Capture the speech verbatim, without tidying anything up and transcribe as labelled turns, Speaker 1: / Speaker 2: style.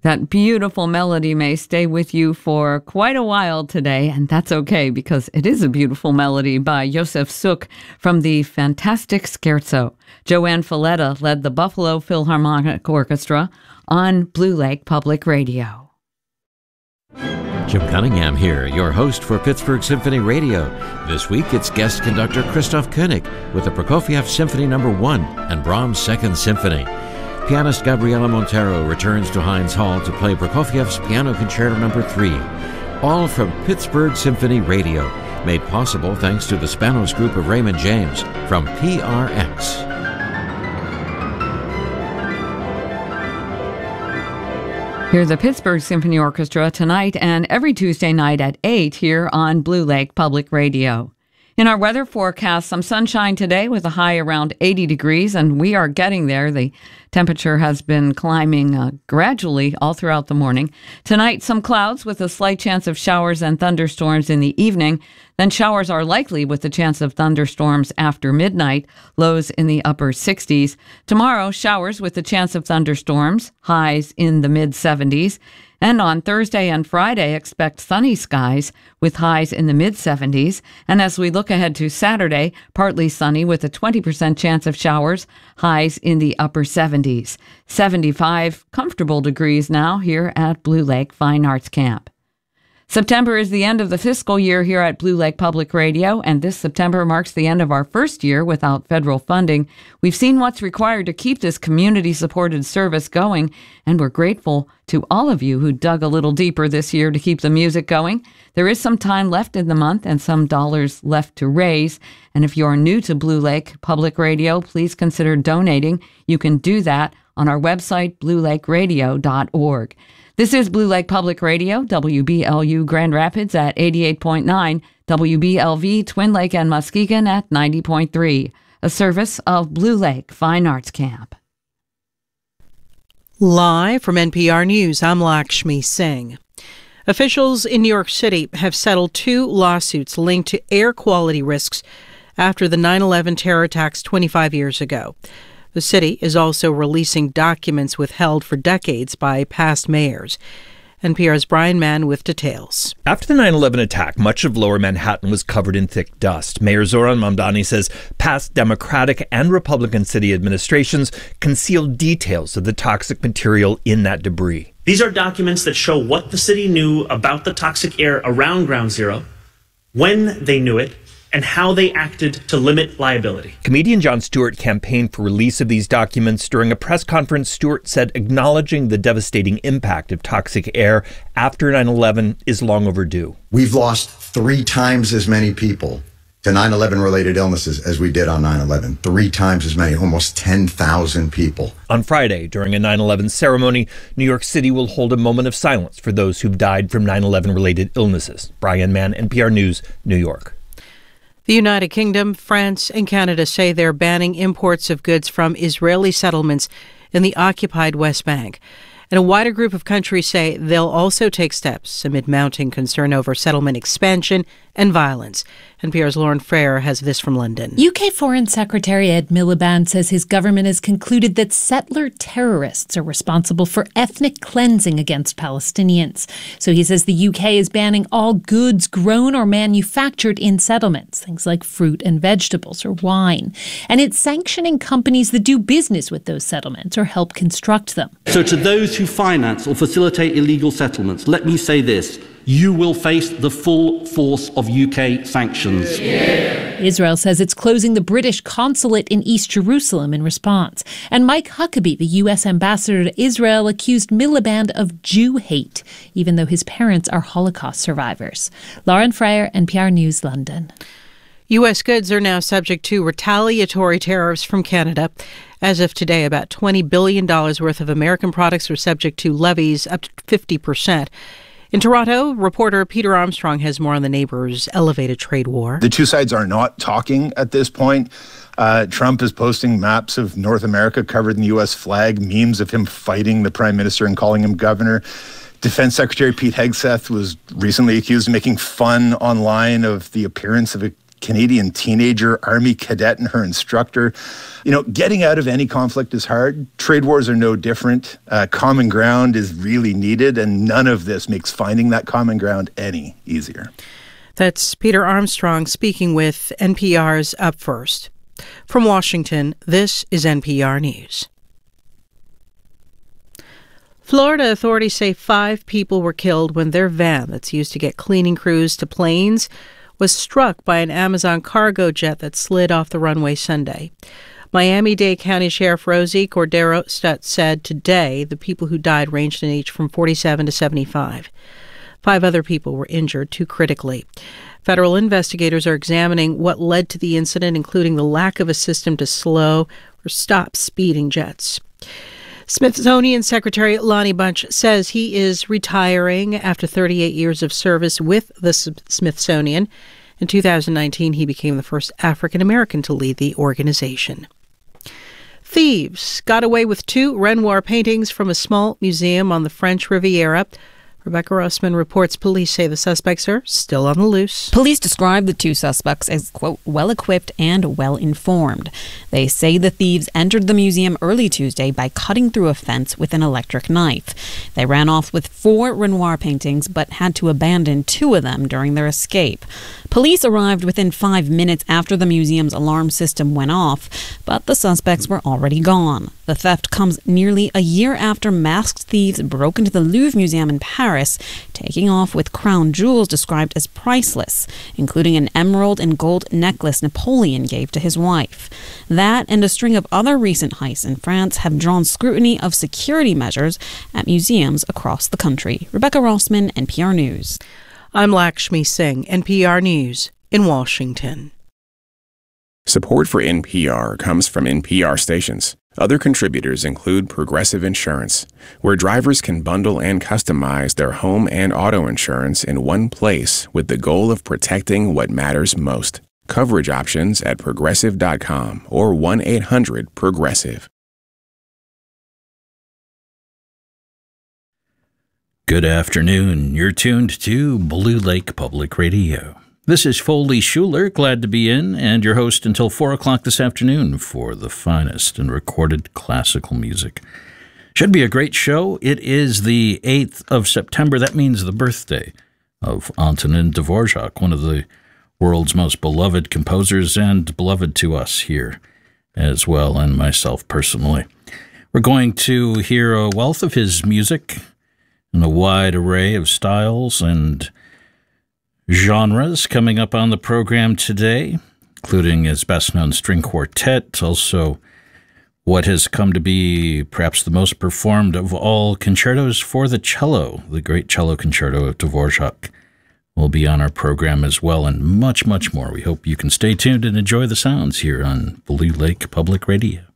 Speaker 1: That beautiful melody may stay with you for quite a while today, and that's okay because it is a beautiful melody by Josef Suk from the Fantastic Scherzo. Joanne Falletta led the Buffalo Philharmonic Orchestra on Blue Lake Public Radio.
Speaker 2: Jim Cunningham here, your host for Pittsburgh Symphony Radio. This week it's guest conductor Christoph Koenig with the Prokofiev Symphony Number one and Brahms' Second Symphony. Pianist Gabriela Montero returns to Heinz Hall to play Prokofiev's Piano Concerto Number three. All from Pittsburgh Symphony Radio, made possible thanks to the Spanos Group of Raymond James from P R X.
Speaker 1: Hear the Pittsburgh Symphony Orchestra tonight and every Tuesday night at eight here on Blue Lake Public Radio. In our weather forecast, some sunshine today with a high around eighty degrees, and we are getting there. The temperature has been climbing uh, gradually all throughout the morning. Tonight, some clouds with a slight chance of showers and thunderstorms in the evening. Then showers are likely with a chance of thunderstorms after midnight, lows in the upper sixties. Tomorrow, showers with a chance of thunderstorms, highs in the mid seventies. And on Thursday and Friday, expect sunny skies with highs in the mid seventies. And as we look ahead to Saturday, partly sunny with a twenty percent chance of showers, highs in the upper seventies. seventy-five comfortable degrees now here at Blue Lake Fine Arts Camp. September is the end of the fiscal year here at Blue Lake Public Radio, and this September marks the end of our first year without federal funding. We've seen what's required to keep this community-supported service going, and we're grateful to all of you who dug a little deeper this year to keep the music going. There is some time left in the month and some dollars left to raise, and if you're new to Blue Lake Public Radio, please consider donating. You can do that on our website, blue lake radio dot org. This is Blue Lake Public Radio, W B L U Grand Rapids at eighty-eight point nine, W B L V Twin Lake and Muskegon at ninety point three, a service of Blue Lake Fine Arts Camp.
Speaker 3: Live from N P R News, I'm Lakshmi Singh. Officials in New York City have settled two lawsuits linked to air quality risks after the nine eleven terror attacks twenty-five years ago. The city is also releasing documents withheld for decades by past mayors. N P R's Brian Mann with details.
Speaker 4: After the nine eleven attack, much of lower Manhattan was covered in thick dust. Mayor Zoran Mamdani says past Democratic and Republican city administrations concealed details of the toxic material in that debris.
Speaker 5: These are documents that show what the city knew about the toxic air around Ground Zero, when they knew it, and how they acted to limit liability.
Speaker 4: Comedian Jon Stewart campaigned for release of these documents. During a press conference, Stewart said acknowledging the devastating impact of toxic air after nine eleven is long overdue.
Speaker 6: We've lost three times as many people to nine eleven related illnesses as we did on nine eleven. Three times as many, almost ten thousand people.
Speaker 4: On Friday, during a nine eleven ceremony, New York City will hold a moment of silence for those who've died from nine eleven related illnesses. Brian Mann, N P R News, New York.
Speaker 3: The United Kingdom, France, and Canada say they're banning imports of goods from Israeli settlements in the occupied West Bank. And a wider group of countries say they'll also take steps amid mounting concern over settlement expansion and violence. N P R's Lauren Frere has this from London.
Speaker 7: U K Foreign Secretary Ed Miliband says his government has concluded that settler terrorists are responsible for ethnic cleansing against Palestinians. So he says the U K is banning all goods grown or manufactured in settlements, things like fruit and vegetables or wine. And it's sanctioning companies that do business with those settlements or help construct them.
Speaker 8: So to those who finance or facilitate illegal settlements, let me say this. You will face the full force of U K sanctions.
Speaker 7: Yeah. Israel says it's closing the British consulate in East Jerusalem in response. And Mike Huckabee, the U S ambassador to Israel, accused Miliband of Jew hate, even though his parents are Holocaust survivors. Lauren Frere, N P R News, London.
Speaker 3: U S goods are now subject to retaliatory tariffs from Canada. As of today, about twenty billion dollars worth of American products are subject to levies up to fifty percent. In Toronto, reporter Peter Armstrong has more on the neighbors' elevated trade war.
Speaker 9: The two sides are not talking at this point. Uh, Trump is posting maps of North America covered in the U S flag, memes of him fighting the prime minister and calling him governor. Defense Secretary Pete Hegseth was recently accused of making fun online of the appearance of a Canadian teenager, Army cadet, and her instructor. You know, getting out of any conflict is hard. Trade wars are no different. Uh, common ground is really needed, and none of this makes finding that common ground any easier.
Speaker 3: That's Peter Armstrong speaking with N P R's Up First. From Washington, this is N P R News. Florida authorities say five people were killed when their van that's used to get cleaning crews to planes was struck by an Amazon cargo jet that slid off the runway Sunday. Miami-Dade County Sheriff Rosie Cordero said today the people who died ranged in age from forty-seven to seventy-five. Five other people were injured, two critically. Federal investigators are examining what led to the incident, including the lack of a system to slow or stop speeding jets. Smithsonian Secretary Lonnie Bunch says he is retiring after thirty-eight years of service with the Smithsonian. In two thousand nineteen, he became the first African American to lead the organization. Thieves got away with two Renoir paintings from a small museum on the French Riviera. Rebecca Rossman reports police say the suspects are still on the loose.
Speaker 10: Police describe the two suspects as, quote, well-equipped and well-informed. They say the thieves entered the museum early Tuesday by cutting through a fence with an electric knife. They ran off with four Renoir paintings, but had to abandon two of them during their escape. Police arrived within five minutes after the museum's alarm system went off, but the suspects were already gone. The theft comes nearly a year after masked thieves broke into the Louvre Museum in Paris, taking off with crown jewels described as priceless, including an emerald and gold necklace Napoleon gave to his wife. That and a string of other recent heists in France have drawn scrutiny of security measures at museums across the country. Rebecca Rossman, N P R News.
Speaker 3: I'm Lakshmi Singh, N P R News in Washington.
Speaker 11: Support for N P R comes from N P R stations. Other contributors include Progressive Insurance, where drivers can bundle and customize their home and auto insurance in one place with the goal of protecting what matters most. Coverage options at progressive dot com or one eight hundred progressive.
Speaker 12: Good afternoon. You're tuned to Blue Lake Public Radio. This is Foley Schuler, glad to be in, and your host until four o'clock this afternoon for the finest in recorded classical music. Should be a great show. It is the eighth of September. That means the birthday of Antonin Dvorak, one of the world's most beloved composers and beloved to us here as well, and myself personally. We're going to hear a wealth of his music in a wide array of styles and genres coming up on the program today, including his best-known string quartet, also what has come to be perhaps the most performed of all concertos for the cello. The great cello concerto of Dvorak will be on our program as well, and much, much more. We hope you can stay tuned and enjoy the sounds here on Blue Lake Public Radio.